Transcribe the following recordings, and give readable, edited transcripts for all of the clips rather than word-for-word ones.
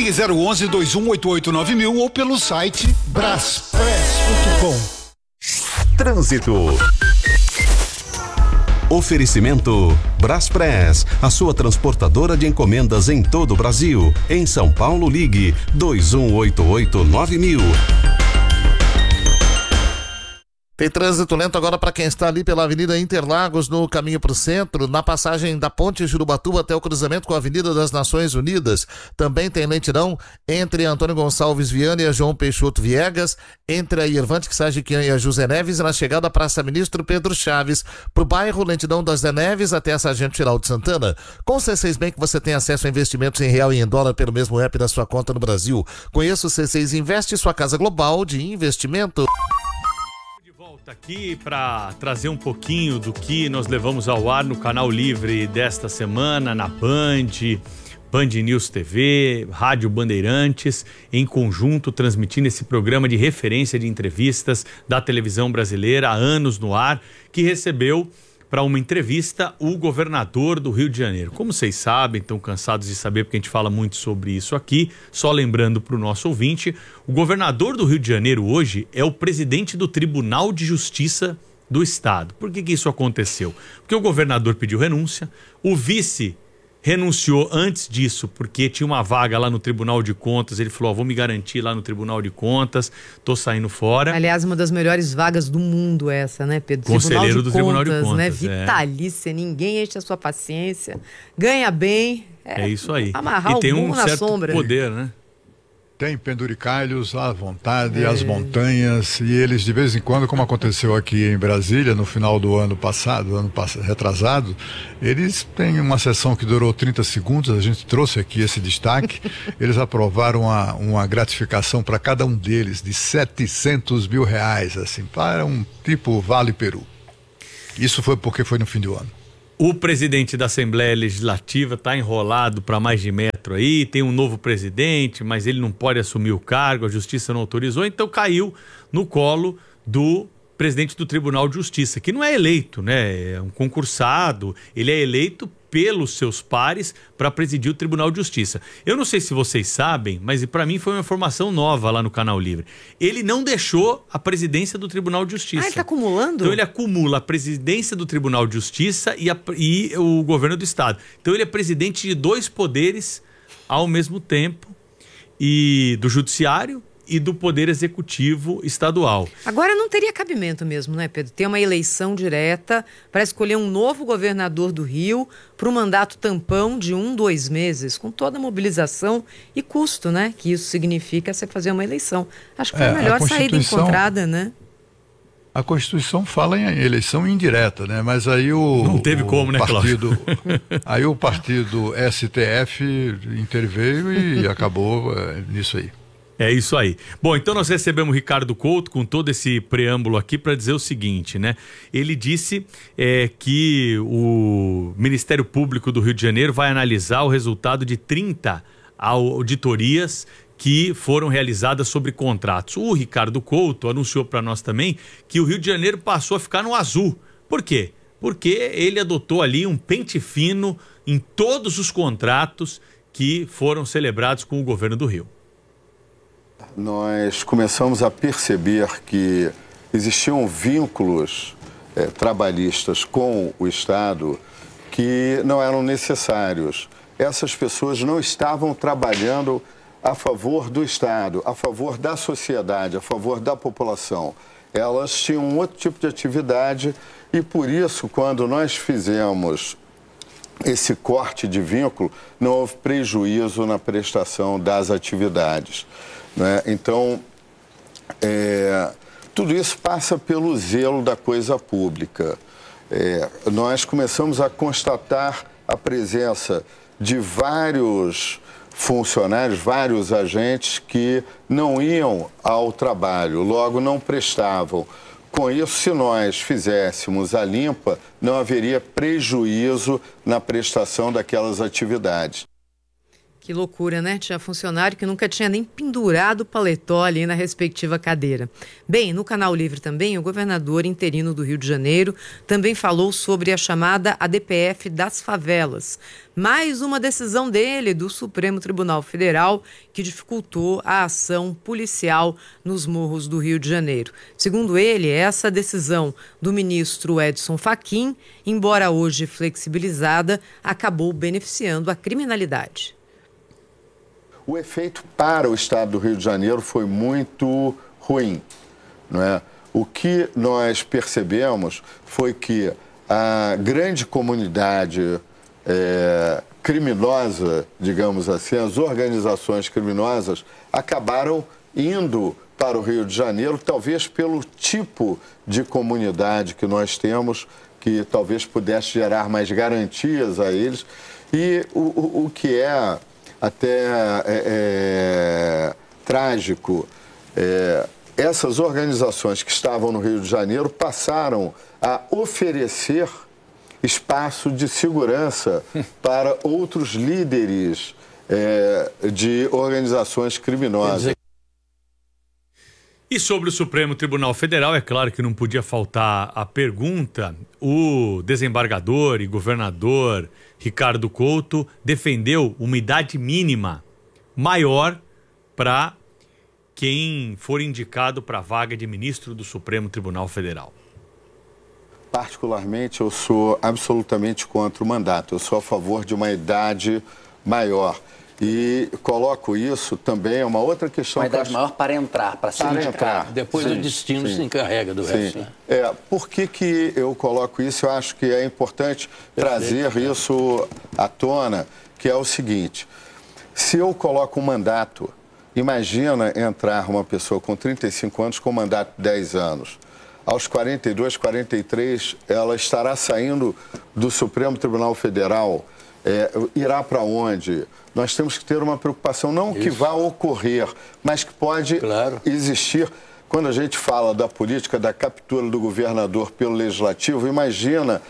Ligue 011-2188-9000 ou pelo site braspress.com. Trânsito. Oferecimento Braspress, a sua transportadora de encomendas em todo o Brasil. Em São Paulo, ligue 2188-9000. Tem trânsito lento agora para quem está ali pela Avenida Interlagos, no caminho para o centro, na passagem da Ponte Jurubatuba até o cruzamento com a Avenida das Nações Unidas. Também tem lentidão entre Antônio Gonçalves Viana e a João Peixoto Viegas, entre a Irvante Quissagiquian e a José Neves, e na chegada à Praça Ministro Pedro Chaves. Para o bairro, lentidão das Zé Neves até a Sargento Giraldo Santana. Com o C6 Bank você tem acesso a investimentos em real e em dólar pelo mesmo app da sua conta no Brasil. Conheça o C6 Investe, sua casa global de investimento. Aqui para trazer um pouquinho do que nós levamos ao ar no Canal Livre desta semana, na Band News TV, Rádio Bandeirantes, em conjunto transmitindo esse programa de referência de entrevistas da televisão brasileira há anos no ar, que recebeu para uma entrevista o governador do Rio de Janeiro. Como vocês sabem, estão cansados de saber porque a gente fala muito sobre isso aqui, só lembrando para o nosso ouvinte, o governador do Rio de Janeiro hoje é o presidente do Tribunal de Justiça do Estado. Por que isso aconteceu? Porque o governador pediu renúncia, o vice renunciou antes disso, porque tinha uma vaga lá no Tribunal de Contas. Ele falou, vou me garantir lá no Tribunal de Contas, tô saindo fora. Aliás, uma das melhores vagas do mundo essa, né, Pedro? Conselheiro do Tribunal de Contas, né? Vitalícia, ninguém enche a sua paciência, ganha bem. É isso aí. Amarrar e tem um certo sombra. Poder, né? Tem penduricalhos à vontade, as montanhas, e eles de vez em quando, como aconteceu aqui em Brasília, no final do ano passado, retrasado, eles têm uma sessão que durou 30 segundos, a gente trouxe aqui esse destaque, eles aprovaram uma gratificação para cada um deles de R$700 mil, assim, para um tipo Vale Peru. Isso foi porque foi no fim do ano. O presidente da Assembleia Legislativa está enrolado para mais de metro aí, tem um novo presidente, mas ele não pode assumir o cargo, a justiça não autorizou, então caiu no colo do presidente do Tribunal de Justiça, que não é eleito, né? É um concursado, ele é eleito pelos seus pares para presidir o Tribunal de Justiça. Eu não sei se vocês sabem, mas para mim foi uma informação nova lá no Canal Livre. Ele não deixou a presidência do Tribunal de Justiça. Ah, ele está acumulando? Então ele acumula a presidência do Tribunal de Justiça e o governo do Estado. Então ele é presidente de dois poderes ao mesmo tempo, e do Judiciário e do Poder Executivo Estadual. Agora não teria cabimento mesmo, né, Pedro? Ter uma eleição direta para escolher um novo governador do Rio para um mandato tampão de 2 meses, com toda a mobilização e custo, né? Que isso significa você fazer uma eleição. Acho que foi a melhor saída encontrada, né? A Constituição fala em eleição indireta, né? Mas aí não teve como, né, partido, aí o partido STF interveio e acabou nisso aí. É isso aí. Bom, então nós recebemos o Ricardo Couto com todo esse preâmbulo aqui para dizer o seguinte, né? Ele disse que o Ministério Público do Rio de Janeiro vai analisar o resultado de 30 auditorias que foram realizadas sobre contratos. O Ricardo Couto anunciou para nós também que o Rio de Janeiro passou a ficar no azul. Por quê? Porque ele adotou ali um pente fino em todos os contratos que foram celebrados com o governo do Rio. Nós começamos a perceber que existiam vínculos trabalhistas com o Estado que não eram necessários. Essas pessoas não estavam trabalhando a favor do Estado, a favor da sociedade, a favor da população. Elas tinham um outro tipo de atividade e, por isso, quando nós fizemos esse corte de vínculo, não houve prejuízo na prestação das atividades, né? Então, tudo isso passa pelo zelo da coisa pública. Nós começamos a constatar a presença de vários funcionários, vários agentes que não iam ao trabalho, logo não prestavam. Com isso, se nós fizéssemos a limpa, não haveria prejuízo na prestação daquelas atividades. Que loucura, né? Tinha funcionário que nunca tinha nem pendurado o paletó ali na respectiva cadeira. Bem, no Canal Livre também, o governador interino do Rio de Janeiro também falou sobre a chamada ADPF das favelas. Mais uma decisão dele, do Supremo Tribunal Federal, que dificultou a ação policial nos morros do Rio de Janeiro. Segundo ele, essa decisão do ministro Edson Fachin, embora hoje flexibilizada, acabou beneficiando a criminalidade. O efeito para o estado do Rio de Janeiro foi muito ruim, não é? O que nós percebemos foi que a grande comunidade criminosa, digamos assim, as organizações criminosas acabaram indo para o Rio de Janeiro, talvez pelo tipo de comunidade que nós temos, que talvez pudesse gerar mais garantias a eles. E o que é até trágico, essas organizações que estavam no Rio de Janeiro passaram a oferecer espaço de segurança para outros líderes de organizações criminosas. E sobre o Supremo Tribunal Federal, é claro que não podia faltar a pergunta. O desembargador e governador Ricardo Couto defendeu uma idade mínima maior para quem for indicado para a vaga de ministro do Supremo Tribunal Federal. Particularmente, eu sou absolutamente contra o mandato. Eu sou a favor de uma idade maior. E coloco isso também, é uma outra questão. Uma idade maior para entrar, para ser indicado. Depois o destino se encarrega do resto. Né? Por que eu coloco isso? Eu acho que é importante trazer isso à tona, que é o seguinte: se eu coloco um mandato, imagina entrar uma pessoa com 35 anos com um mandato de 10 anos. Aos 42, 43, ela estará saindo do Supremo Tribunal Federal, irá para onde? Nós temos que ter uma preocupação, não que vá ocorrer, mas que pode existir. Quando a gente fala da política da captura do governador pelo Legislativo, imagina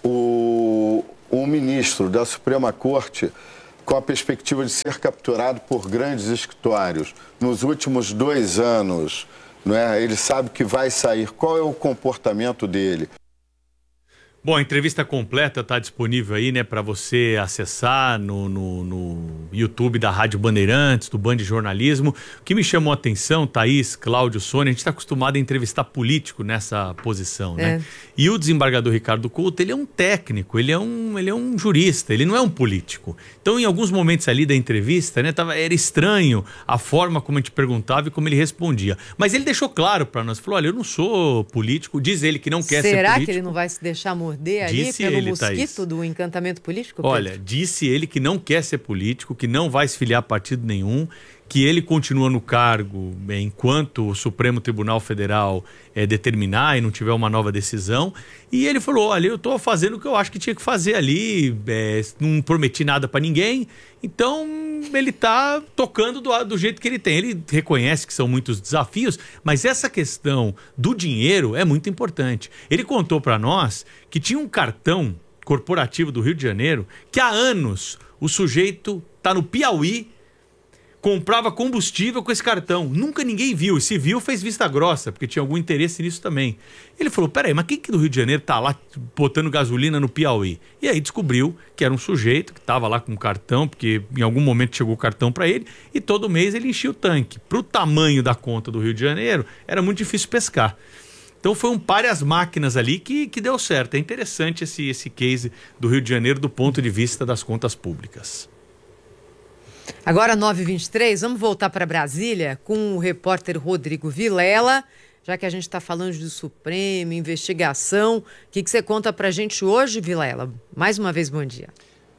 o ministro da Suprema Corte com a perspectiva de ser capturado por grandes escritórios. Nos últimos 2 anos, não é? Ele sabe que vai sair. Qual é o comportamento dele? Bom, a entrevista completa está disponível aí, né, para você acessar no YouTube da Rádio Bandeirantes, do Band Jornalismo. O que me chamou a atenção, Thaís, Cláudio, Sônia, a gente está acostumado a entrevistar político nessa posição, né? E o desembargador Ricardo Couto, ele é um técnico, ele é um jurista, ele não é um político. Então, em alguns momentos ali da entrevista, né, era estranho a forma como a gente perguntava e como ele respondia. Mas ele deixou claro para nós, falou, olha, eu não sou político, diz ele que não quer ser político. Será que ele não vai se deixar morder ali pelo mosquito do encantamento político? Pedro? Olha, disse ele que não quer ser político, que não vai se filiar a partido nenhum, que ele continua no cargo enquanto o Supremo Tribunal Federal determinar e não tiver uma nova decisão. E ele falou, olha, eu estou fazendo o que eu acho que tinha que fazer ali, não prometi nada para ninguém, então ele está tocando do jeito que ele tem. Ele reconhece que são muitos desafios, mas essa questão do dinheiro é muito importante. Ele contou para nós que tinha um cartão corporativo do Rio de Janeiro que há anos o sujeito está no Piauí, comprava combustível com esse cartão. Nunca ninguém viu. E se viu, fez vista grossa, porque tinha algum interesse nisso também. Ele falou, peraí, mas quem que do Rio de Janeiro tá lá botando gasolina no Piauí? E aí descobriu que era um sujeito que estava lá com um cartão, porque em algum momento chegou o cartão para ele, e todo mês ele enchia o tanque. Para o tamanho da conta do Rio de Janeiro, era muito difícil pescar. Então foi um pare as máquinas ali que deu certo. É interessante esse case do Rio de Janeiro do ponto de vista das contas públicas. Agora 9h23, vamos voltar para Brasília com o repórter Rodrigo Vilela, já que a gente está falando do Supremo, investigação. O que você conta para a gente hoje, Vilela? Mais uma vez, bom dia.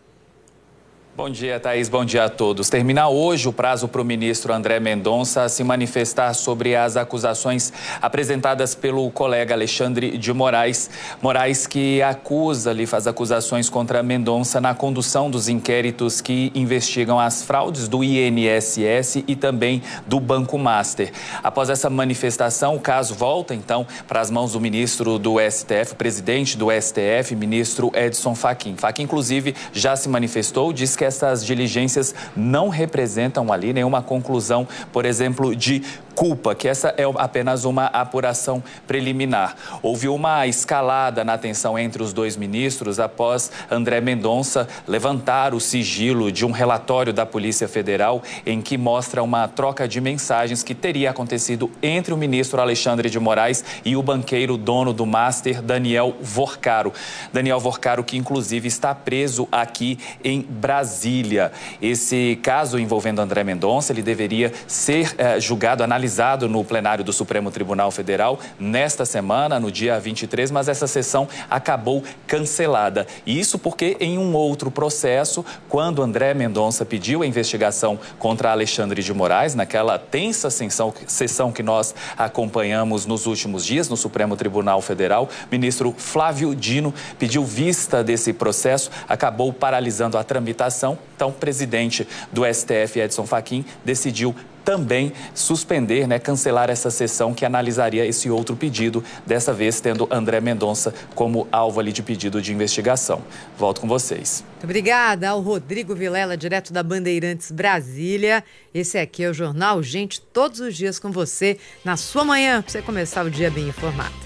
Bom dia, Thaís. Bom dia a todos. Termina hoje o prazo para o ministro André Mendonça se manifestar sobre as acusações apresentadas pelo colega Alexandre de Moraes. Moraes que faz acusações contra Mendonça na condução dos inquéritos que investigam as fraudes do INSS e também do Banco Master. Após essa manifestação, o caso volta, então, para as mãos do ministro do STF, o presidente do STF, ministro Edson Fachin. Fachin, inclusive, já se manifestou, disse que que essas diligências não representam ali nenhuma conclusão, por exemplo, de culpa, que essa é apenas uma apuração preliminar. Houve uma escalada na tensão entre os dois ministros após André Mendonça levantar o sigilo de um relatório da Polícia Federal em que mostra uma troca de mensagens que teria acontecido entre o ministro Alexandre de Moraes e o banqueiro dono do Master, Daniel Vorcaro. Daniel Vorcaro, que inclusive está preso aqui em Brasília. Esse caso envolvendo André Mendonça, ele deveria ser julgado, analisado no plenário do Supremo Tribunal Federal nesta semana, no dia 23, mas essa sessão acabou cancelada. E isso porque em um outro processo, quando André Mendonça pediu a investigação contra Alexandre de Moraes, naquela tensa sessão que nós acompanhamos nos últimos dias no Supremo Tribunal Federal, o ministro Flávio Dino pediu vista desse processo, acabou paralisando a tramitação. Então, o presidente do STF, Edson Fachin, decidiu também suspender, cancelar essa sessão que analisaria esse outro pedido, dessa vez tendo André Mendonça como alvo ali de pedido de investigação. Volto com vocês. Muito obrigada ao Rodrigo Vilela, direto da Bandeirantes Brasília. Esse aqui é o Jornal Gente, todos os dias com você, na sua manhã, para você começar o dia bem informado.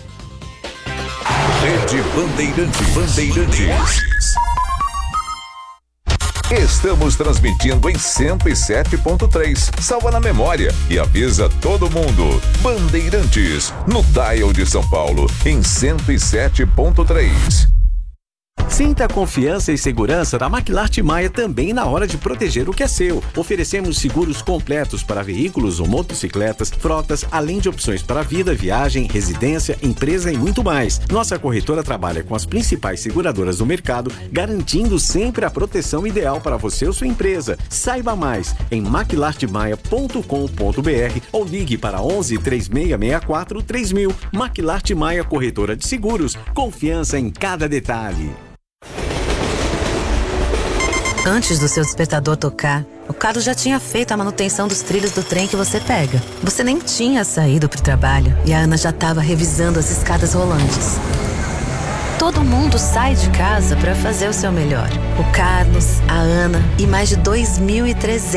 Rede Bandeirantes. Estamos transmitindo em 107.3. Salva na memória e avisa todo mundo. Bandeirantes, no dial de São Paulo, em 107.3. Sinta a confiança e segurança da Maquilart Maia também na hora de proteger o que é seu. Oferecemos seguros completos para veículos ou motocicletas, frotas, além de opções para vida, viagem, residência, empresa e muito mais. Nossa corretora trabalha com as principais seguradoras do mercado, garantindo sempre a proteção ideal para você ou sua empresa. Saiba mais em maquilartmaia.com.br ou ligue para 11 3664 3000. Maquilart Maia, corretora de seguros. Confiança em cada detalhe. Antes do seu despertador tocar, o Carlos já tinha feito a manutenção dos trilhos do trem que você pega. Você nem tinha saído pro trabalho e a Ana já estava revisando as escadas rolantes. Todo mundo sai de casa para fazer o seu melhor. O Carlos, a Ana e mais de 2.300